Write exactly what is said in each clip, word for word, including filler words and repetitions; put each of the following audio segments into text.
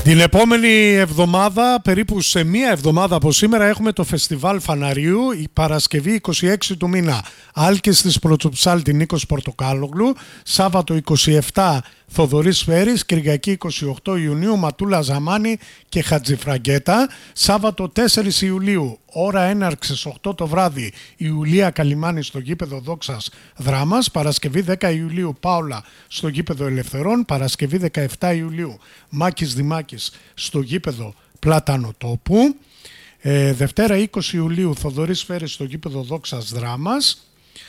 Την επόμενη εβδομάδα, περίπου σε μία εβδομάδα από σήμερα, έχουμε το Φεστιβάλ Φαναρίου, η Παρασκευή είκοσι έξι του μήνα. Άλκης της Πρωτοψάλτη Νίκος Πορτοκάλογλου, Σάββατο είκοσι επτά Θοδωρής Σφαίρης, Κυριακή είκοσι οκτώ Ιουνίου Ματούλα Ζαμάνη και Χατζηφραγκέτα, Σάββατο τέσσερις Ιουλίου, ώρα έναρξης οκτώ το βράδυ, η Ιουλία Καλιμάνη στο γήπεδο Δόξας Δράμας, Παρασκευή δέκα Ιουλίου Πάολα στο γήπεδο Ελευθερών, Παρασκευή δεκαεπτά Ιουλίου Μάκης Δημάκης στο γήπεδο Πλάτανο Τόπου, ε, Δευτέρα είκοσι Ιουλίου Θοδωρής Σφαίρης στο γήπεδο Δόξας Δράμας,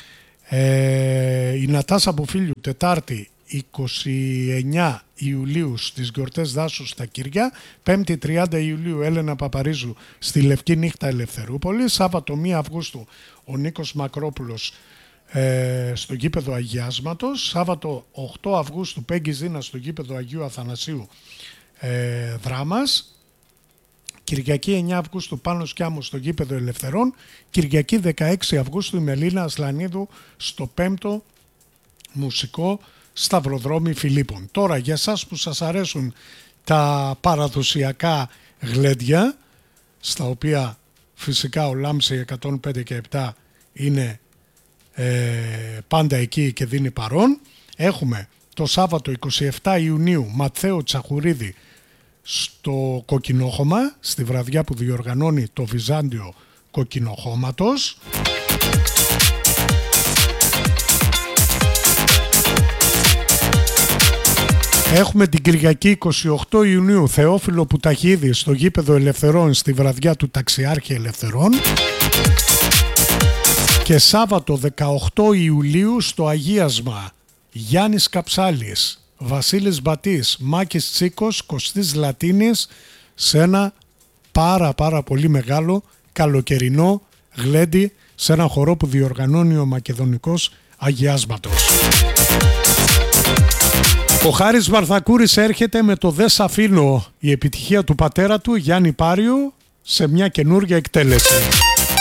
ε, η Νατάσα Μπουφίλιου Τετάρτη είκοσι εννέα Ιουλίου στις γιορτές δάσους στα Κύρια, Πέμπτη τριάντα Ιουλίου Έλενα Παπαρίζου στη Λευκή Νύχτα Ελευθερούπολη, Σάββατο πρώτη Αυγούστου ο Νίκος Μακρόπουλος ε, στο γήπεδο Αγιάσματος, Σάββατο οκτώ Αυγούστου Πέγγι Ζήνα στο γήπεδο Αγίου Αθανασίου ε, Δράμας, Κυριακή εννέα Αυγούστου Πάνος Κιάμου στο γήπεδο Ελευθερών, Κυριακή δεκαέξι Αυγούστου η Μελίνα Ασλανίδου στο πέμπτο Μουσικό Σταυροδρόμι Φιλίππων. Τώρα για εσάς που σας αρέσουν τα παραδοσιακά γλέντια, στα οποία φυσικά ο Λάμψη εκατόν πέντε και επτά είναι ε, πάντα εκεί και δίνει παρόν, έχουμε το Σάββατο είκοσι επτά Ιουνίου Ματθαίο Τσαχουρίδη στο Κοκκινόχωμα, στη βραδιά που διοργανώνει το Βυζάντιο Κοκκινοχώματος. Έχουμε την Κυριακή είκοσι οκτώ Ιουνίου Θεόφιλο Πουταχίδη στο γήπεδο Ελευθερών στη βραδιά του Ταξιάρχη Ελευθερών, και Σάββατο δεκαοκτώ Ιουλίου στο Αγίασμα Γιάννης Καψάλης, Βασίλης Μπατής, Μάκης Τσίκος, Κωστής Λατίνης, σε ένα πάρα πάρα πολύ μεγάλο καλοκαιρινό γλέντι, σε ένα χορό που διοργανώνει ο Μακεδονικός Αγιάσματος. Ο Χάρης Βαρθακούρης έρχεται με το «Δε σ' αφήνω», η επιτυχία του πατέρα του Γιάννη Πάριου, σε μια καινούργια εκτέλεση.